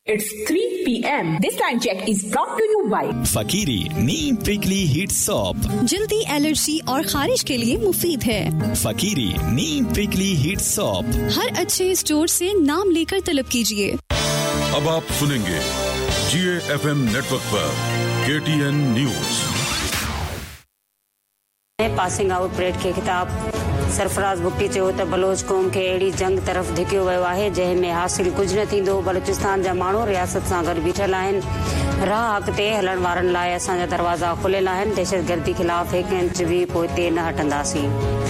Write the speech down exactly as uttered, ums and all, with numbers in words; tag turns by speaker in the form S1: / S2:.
S1: It's three p m This time check is brought to you by
S2: फकीरी Neem prickly heat soap,
S3: जल्दी allergy और खारिश के लिए मुफीद है।
S2: फकीरी नीम प्रिकली हीट सोप
S3: हर अच्छे स्टोर से नाम लेकर तलब कीजिए।
S4: अब आप सुनेंगे जीए एफएम नेटवर्क पर KTN news.
S5: Passing out parade के खिताब सरफराज बुक्टी चयो त बलोच क़ौम खे अहिड़ी जंग तरफ़ धिकियो वियो आहे जंहिं में हासिल कुझु न थींदो। बलूचिस्तान जा माण्हू रियासत सां गॾु बीठल आहिनि। राह अॻिते हलण वारनि लाइ असांजा दरवाज़ा खुलियल आहिनि। दहशतगर्दी ख़िलाफ़ हिकु इंच बि पोइते न हटंदासीं।